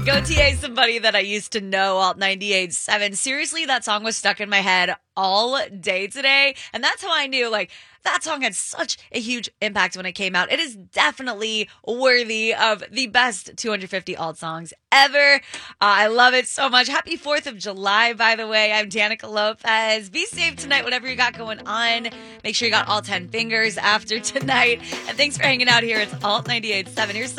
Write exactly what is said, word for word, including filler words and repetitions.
Go T A Somebody That I Used to Know, Alt ninety-eight point seven. Seriously, that song was stuck in my head all day today. And that's how I knew, like, that song had such a huge impact when it came out. It is definitely worthy of the best two hundred fifty alt songs ever. Uh, I love it so much. Happy fourth of July, by the way. I'm Danica Lopez. Be safe tonight, whatever you got going on. Make sure you got all ten fingers after tonight. And thanks for hanging out here. It's Alt ninety-eight point seven. Here's